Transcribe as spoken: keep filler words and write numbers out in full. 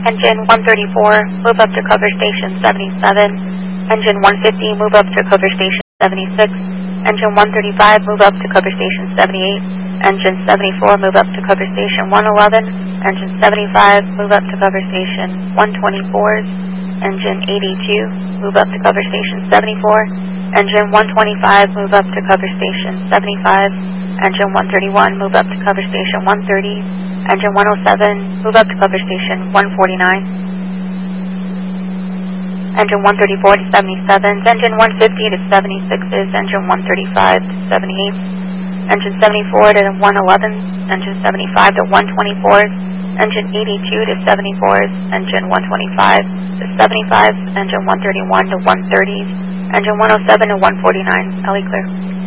Engine one thirty-four, move up to cover station seventy-seven. Engine one fifty, move up to cover station seventy-six. Engine one thirty-five, move up to cover station seventy-eight. Engine seventy-four, move up to cover station one eleven. Engine seventy-five, move up to cover station one twenty-four. Engine eighty-two, move up to cover station seventy-four. Engine one twenty-five, move up to cover station seventy-five. Engine one thirty-one, move up to cover station one thirty. Engine one oh seven, move up to cover station one forty-nine. Engine one thirty-four to seventy-sevens. Engine one fifty to seventy-sixes. Engine one thirty-five to seventy-eights. Engine seventy-four to one elevens. Engine seventy-five to one twenty-fours. Engine eighty-two to seventy-fours. Engine one twenty-five to seventy-fives. Engine one thirty-one to one thirties. Engine one oh seven to one forty-nine. L E clear.